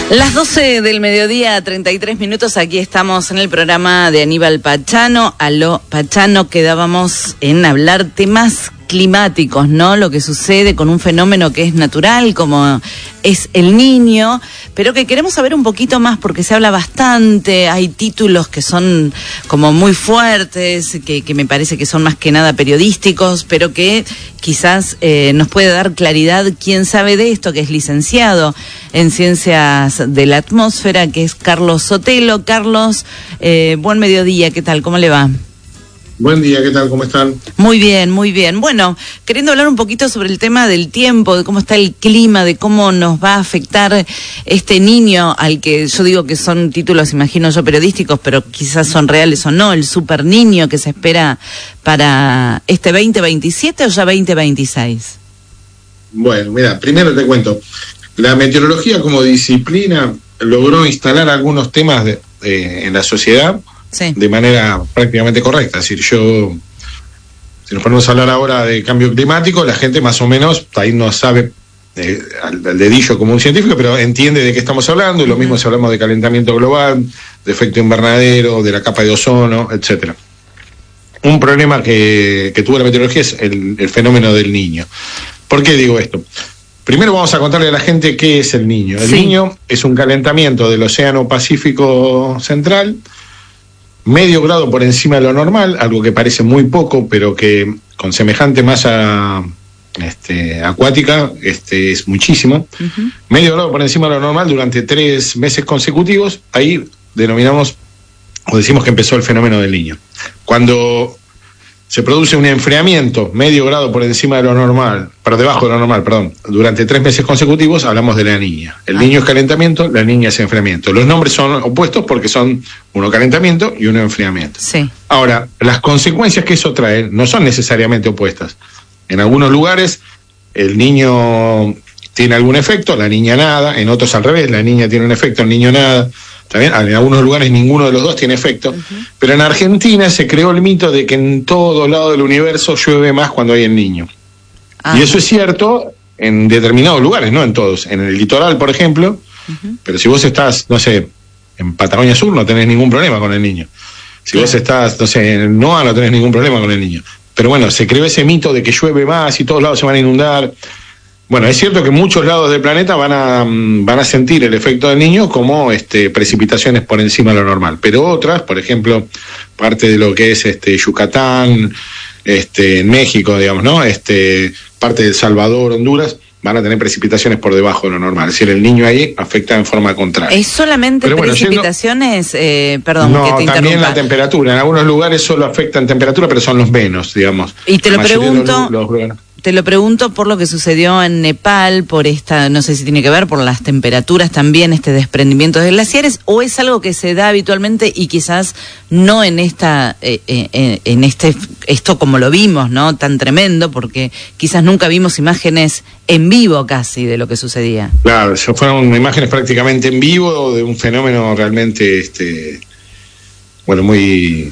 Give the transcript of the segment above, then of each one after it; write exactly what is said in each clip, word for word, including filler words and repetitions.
Las doce del mediodía, treinta y tres minutos, aquí estamos en el programa de Aníbal Pachano. Aló, Pachano, quedábamos en hablar temas climáticos, ¿no? Lo que sucede con un fenómeno que es natural, como es el Niño, pero que queremos saber un poquito más porque se habla bastante, hay títulos que son como muy fuertes, que, que me parece que son más que nada periodísticos, pero que quizás eh, nos puede dar claridad quién sabe de esto, que es licenciado en Ciencias de la Atmósfera, que es Carlos Sotelo. Carlos, eh, buen mediodía, ¿qué tal? ¿Cómo le va? Buen día, ¿qué tal? ¿Cómo están? Muy bien, muy bien. Bueno, queriendo hablar un poquito sobre el tema del tiempo, de cómo está el clima, de cómo nos va a afectar este Niño, al que yo digo que son títulos, imagino yo, periodísticos, pero quizás son reales o no, el super Niño que se espera para este veinte veintisiete o ya veinte veintiséis. Bueno, mira, primero te cuento. La meteorología como disciplina logró instalar algunos temas de, de, en la sociedad, sí, de manera prácticamente correcta. Es decir, yo, si nos ponemos a hablar ahora de cambio climático, la gente más o menos, ahí no sabe eh, al, al dedillo como un científico, pero entiende de qué estamos hablando, y lo mismo si hablamos de calentamiento global, de efecto invernadero, de la capa de ozono, etcétera. Un problema que, que tuvo la meteorología es el, el fenómeno del Niño. ¿Por qué digo esto? Primero vamos a contarle a la gente qué es el Niño. El sí. Niño es un calentamiento del Océano Pacífico Central, medio grado por encima de lo normal, algo que parece muy poco, pero que con semejante masa este, acuática este, es muchísimo. Uh-huh. Medio grado por encima de lo normal durante tres meses consecutivos, ahí denominamos o decimos que empezó el fenómeno del Niño. Cuando se produce un enfriamiento medio grado por encima de lo normal, por debajo de lo normal, perdón, durante tres meses consecutivos, hablamos de la Niña. El ah. Niño es calentamiento, la Niña es enfriamiento. Los nombres son opuestos porque son uno calentamiento y uno enfriamiento. Sí. Ahora, las consecuencias que eso trae no son necesariamente opuestas. En algunos lugares el Niño tiene algún efecto, la Niña nada, en otros al revés, la Niña tiene un efecto, el Niño nada. ¿También? En algunos lugares ninguno de los dos tiene efecto, uh-huh. Pero en Argentina se creó el mito de que en todos lados del universo llueve más cuando hay el Niño. Ah. Y eso es cierto en determinados lugares, no en todos. En el litoral, por ejemplo, uh-huh. Pero si vos estás, no sé, en Patagonia Sur no tenés ningún problema con el Niño. Si claro. vos estás, no sé, en Noa no tenés ningún problema con el Niño. Pero bueno, se creó ese mito de que llueve más y todos lados se van a inundar. Bueno, es cierto que muchos lados del planeta van a van a sentir el efecto del Niño como este precipitaciones por encima de lo normal, pero otras, por ejemplo, parte de lo que es este Yucatán, este en México, digamos, ¿no? Este parte de El Salvador, Honduras, van a tener precipitaciones por debajo de lo normal. Es decir, el Niño ahí afecta en forma contraria. ¿Es solamente bueno, precipitaciones? Yendo... Eh, perdón, no, que te también interrumpa. La temperatura. En algunos lugares solo afecta en temperatura, pero son los menos, digamos. Y te lo pregunto... Los, los, los, Te lo pregunto por lo que sucedió en Nepal, por esta, no sé si tiene que ver, por las temperaturas también, este desprendimiento de glaciares, o es algo que se da habitualmente y quizás no en esta, eh, eh, en este, esto como lo vimos, ¿no? Tan tremendo, porque quizás nunca vimos imágenes en vivo casi de lo que sucedía. Claro, fueron imágenes prácticamente en vivo de un fenómeno realmente, este, bueno, muy...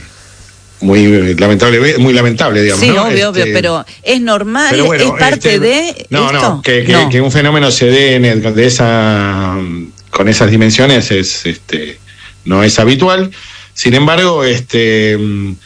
muy lamentable, muy lamentable, digamos. Sí, ¿no? obvio, este, obvio, pero es normal, pero bueno, es parte este, de no, esto. No, que, que, no, que un fenómeno se dé en el, de esa, con esas dimensiones es, este, no es habitual. Sin embargo, este,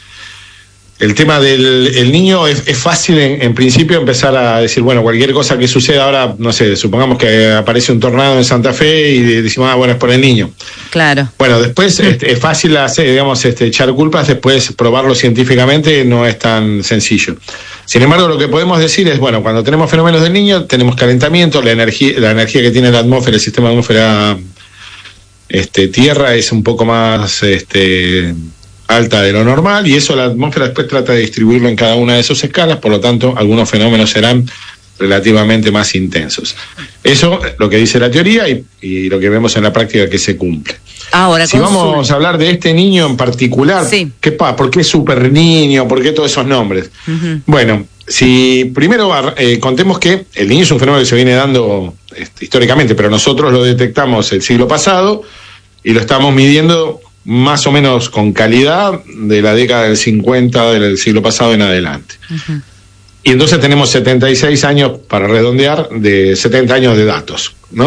el tema del el Niño es, es fácil en, en principio empezar a decir, bueno, cualquier cosa que suceda ahora, no sé, supongamos que aparece un tornado en Santa Fe y decimos, ah, bueno, es por el Niño. Claro. Bueno, después este, es fácil hacer, digamos, este, echar culpas, después probarlo científicamente no es tan sencillo. Sin embargo, lo que podemos decir es, bueno, cuando tenemos fenómenos del Niño, tenemos calentamiento, la energía, la energía que tiene la atmósfera, el sistema de atmósfera este, Tierra es un poco más este, alta de lo normal, y eso la atmósfera después trata de distribuirlo en cada una de sus escalas, por lo tanto, algunos fenómenos serán relativamente más intensos. Eso es lo que dice la teoría y, y lo que vemos en la práctica que se cumple. Ahora, si vamos su... a hablar de este Niño en particular, sí. ¿qué pa? ¿Por qué Super Niño? ¿Por qué todos esos nombres? Uh-huh. Bueno, si primero eh, contemos que el Niño es un fenómeno que se viene dando este, históricamente, pero nosotros lo detectamos el siglo pasado y lo estamos midiendo más o menos con calidad de la década del cincuenta del siglo pasado en adelante. Uh-huh. Y entonces tenemos setenta y seis años, para redondear, de setenta años de datos, ¿no?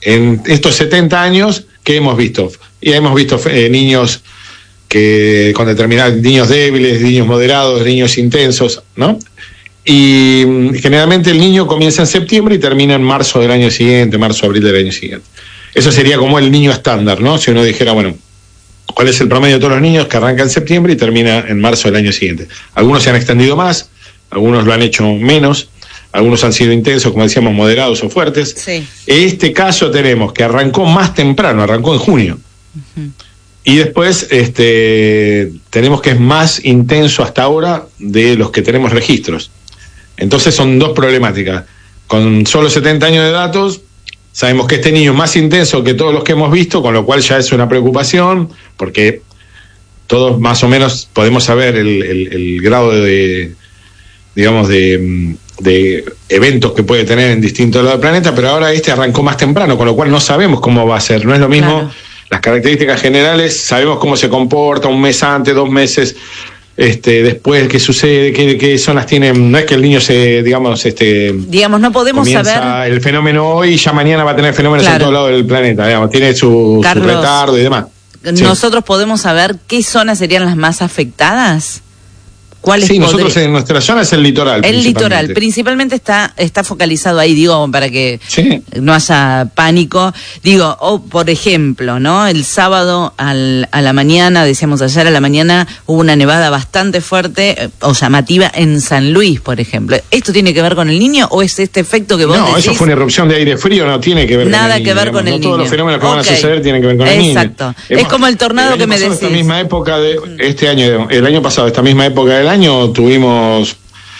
en estos setenta años, ¿qué hemos visto? Y hemos visto eh, niños que con determinados, niños débiles, niños moderados, niños intensos, ¿no? Y generalmente el niño comienza en septiembre y termina en marzo del año siguiente, marzo, abril del año siguiente. Eso sería como el niño estándar, ¿no? Si uno dijera, bueno, ¿cuál es el promedio de todos los niños? Que arranca en septiembre y termina en marzo del año siguiente. Algunos se han extendido más, algunos lo han hecho menos, algunos han sido intensos, como decíamos, moderados o fuertes. Sí. En este caso tenemos que arrancó más temprano, arrancó en junio. Uh-huh. Y después este, tenemos que es más intenso hasta ahora de los que tenemos registros. Entonces son dos problemáticas. Con solo setenta años de datos, sabemos que este niño es más intenso que todos los que hemos visto, con lo cual ya es una preocupación, porque todos más o menos podemos saber el, el, el grado de, digamos, de, de eventos que puede tener en distintos lados del planeta, pero ahora este arrancó más temprano, con lo cual no sabemos cómo va a ser. No es lo mismo, claro. Las características generales, sabemos cómo se comporta un mes antes, dos meses este después, qué sucede, qué, qué zonas tienen. No es que el niño se, digamos, este digamos, no podemos saber el fenómeno hoy y ya mañana va a tener fenómenos, claro, en todos lados del planeta, digamos, tiene su, su retardo y demás. ¿Nosotros sí. podemos saber qué zonas serían las más afectadas? ¿Cuáles sí, podría... nosotros en nuestra zona es el litoral. El litoral, principalmente está está focalizado ahí, digo, para que sí. no haya pánico. Digo, o oh, por ejemplo, ¿no? El sábado al, a la mañana, decíamos ayer a la mañana, hubo una nevada bastante fuerte o llamativa en San Luis, por ejemplo. ¿Esto tiene que ver con el niño o es este efecto que vos no, decís? No, eso fue una erupción de aire frío, no tiene que ver Nada con el niño. Nada que ver digamos, con el no niño. Todos los fenómenos que okay. van a suceder tienen que ver con el niño. Exacto. Es como el tornado el que me pasado, decís. Esta misma época de este año, el año pasado, esta misma época del año, tuvimos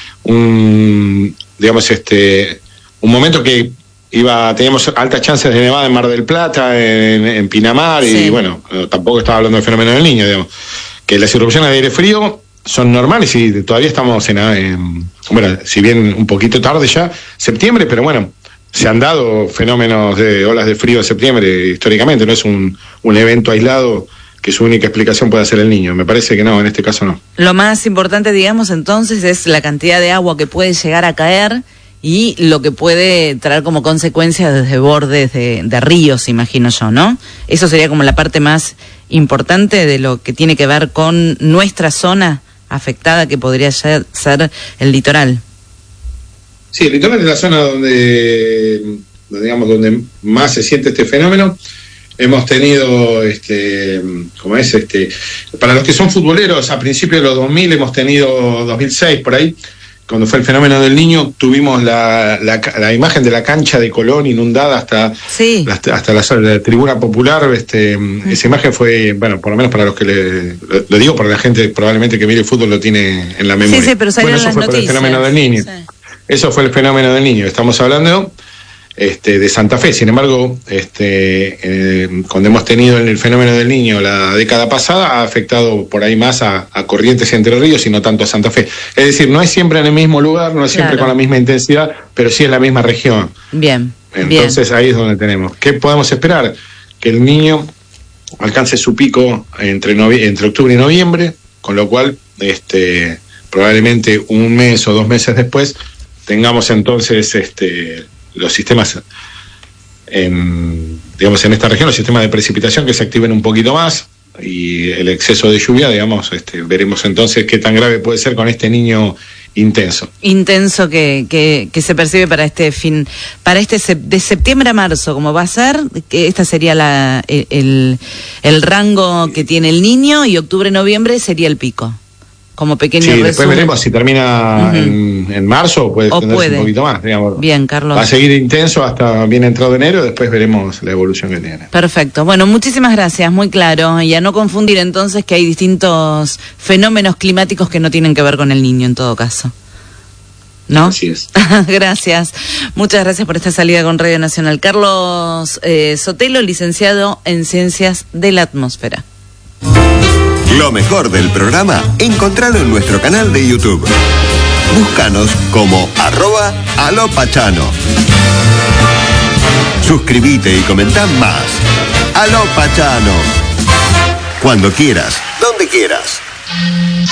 un, digamos, este, un momento que iba, teníamos altas chances de nevada en Mar del Plata, en, en Pinamar, sí. Y bueno, tampoco estaba hablando del fenómeno del niño, digamos, que las erupciones de aire frío son normales y todavía estamos en, en bueno, si bien un poquito tarde ya, septiembre, pero bueno, se han dado fenómenos de olas de frío en septiembre históricamente, no es un, un evento aislado que su única explicación puede ser el niño. Me parece que no, en este caso no. Lo más importante, digamos, entonces, es la cantidad de agua que puede llegar a caer y lo que puede traer como consecuencia desde bordes de, de ríos, imagino yo, ¿no? Eso sería como la parte más importante de lo que tiene que ver con nuestra zona afectada, que podría ser, ser el litoral. Sí, el litoral es la zona donde, digamos, donde más se siente este fenómeno. Hemos tenido, este, como es, este, para los que son futboleros, a principios de los dos mil, hemos tenido dos mil seis por ahí, cuando fue el fenómeno del niño, tuvimos la, la, la imagen de la cancha de Colón inundada hasta, sí. hasta, hasta la, la tribuna popular. Este, uh-huh. Esa imagen fue, bueno, por lo menos para los que le, lo, lo digo, para la gente probablemente que mire el fútbol lo tiene en la memoria. Sí, sí, pero bueno, eso las fue noticias. Por el fenómeno del niño. Sí. Eso fue el fenómeno del niño. Estamos hablando Este, de Santa Fe. Sin embargo, este, eh, cuando hemos tenido el fenómeno del niño la década pasada, ha afectado por ahí más a, a Corrientes y Entre Ríos y no tanto a Santa Fe. Es decir, no es siempre en el mismo lugar, no es siempre claro. con la misma intensidad, pero sí en la misma región. Bien. Entonces bien. Ahí es donde tenemos. ¿Qué podemos esperar? Que el niño alcance su pico entre, novie- entre octubre y noviembre, con lo cual este, probablemente un mes o dos meses después tengamos entonces este los sistemas en, digamos, en esta región, los sistemas de precipitación que se activen un poquito más y el exceso de lluvia, digamos, este, veremos entonces qué tan grave puede ser con este niño intenso. Intenso que, que, que se percibe para este fin, para este sep- de septiembre a marzo, como va a ser, que esta sería la el, el, el rango que tiene el niño y octubre-noviembre sería el pico. Como pequeño sí, resumen. Después veremos si termina uh-huh. en, en marzo o puede o extenderse puede. un poquito más, digamos. Bien, Carlos. Va a seguir intenso hasta bien entrado enero, después veremos la evolución que tiene. Perfecto. Bueno, muchísimas gracias, muy claro. Y a no confundir entonces que hay distintos fenómenos climáticos que no tienen que ver con el niño en todo caso. ¿No? Así es. Gracias. Muchas gracias por esta salida con Radio Nacional. Carlos eh, Sotelo, licenciado en Ciencias de la Atmósfera. Lo mejor del programa, encontralo en nuestro canal de YouTube. Búscanos como arroba alopachano. Suscríbete y comentá más. Alopachano. Cuando quieras, donde quieras.